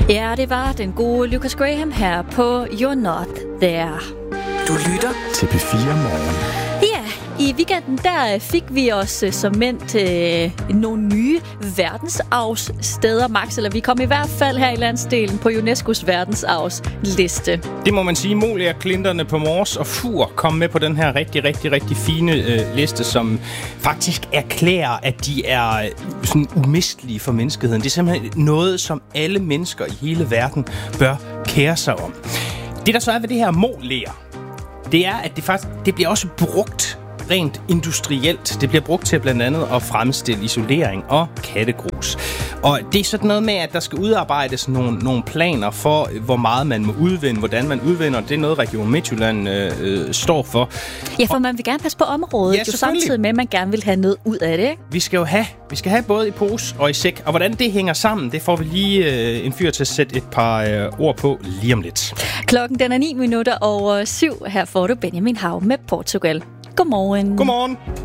Ja, det var den gode Lucas Graham her på You're Not There. Du lytter til P4 Morgen. Ja, i weekenden der fik vi os som mænd til nogle nye verdensarvssteder, Max. Eller vi kom i hvert fald her i landsdelen på UNESCO's verdensarvsliste. Det må man sige. Molia, Klinterne på Mors og Fur kom med på den her rigtig fine liste, som faktisk erklærer, at de er sådan umistelige for menneskeheden. Det er simpelthen noget, som alle mennesker i hele verden bør kære sig om. Det, der så er ved det her moler, det er, at det bliver også brugt rent industrielt. Det bliver brugt til blandt andet at fremstille isolering og kattegrus. Og det er sådan noget med, at der skal udarbejdes nogle planer for, hvor meget man må udvinde, hvordan man udvinder. Det er noget, Region Midtjylland står for. Ja, for man vil gerne passe på området, jo samtidig med, at man gerne vil have noget ud af det, ikke? Vi skal have både i pose og i sæk. Og hvordan det hænger sammen, det får vi lige en fyr til at sætte et par ord på lige om lidt. Klokken den er 7:09. Her får du Benjamin Hav med Portugal. Godmorgen. Godmorgen.